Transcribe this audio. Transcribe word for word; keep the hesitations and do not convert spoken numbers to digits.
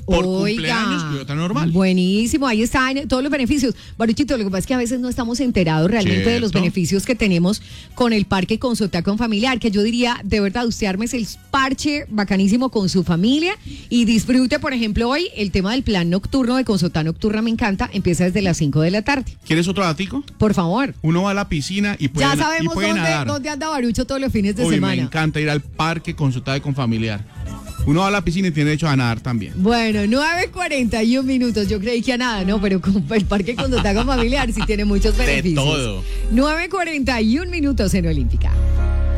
por Oiga, cumpleaños, cuota normal. Buenísimo, ahí están todos los beneficios. Baruchito, lo que pasa es que a veces no estamos enterados realmente ¿Cierto? de los beneficios que tenemos con el parque Consulta con Familiar, que yo diría, de verdad, usted armes el parche bacanísimo con su familia y disfrute, por ejemplo, hoy el tema del plan nocturno de Consulta Nocturna, me encanta, empieza desde las cinco de la tarde. ¿Quieres otro datico? Por favor. Uno va a la piscina y puede, Ya y sabemos puede dónde, nadar. dónde anda Barucho todos los fines de Uy, semana. me encanta ir al parque Consulta con Familiar. Uno va a la piscina y tiene derecho a nadar también. Bueno, nueve cuarenta y uno minutos. Yo creí que a nada, ¿no? Pero con el parque Consulta con Familiar sí tiene muchos beneficios. De todo. nueve cuarenta y uno minutos en Olímpica.